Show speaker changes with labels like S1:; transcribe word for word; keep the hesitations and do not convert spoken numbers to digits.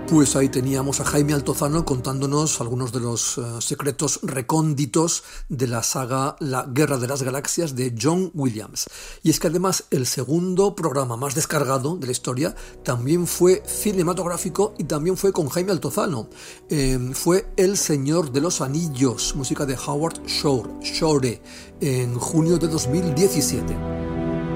S1: Pues ahí teníamos a Jaime Altozano contándonos algunos de los uh, secretos recónditos de la saga La Guerra de las Galaxias de John Williams. Y es que además el segundo programa más descargado de la historia también fue cinematográfico y también fue con Jaime Altozano. Eh, fue El Señor de los Anillos, música de Howard Shore, Shore en junio de dos mil diecisiete.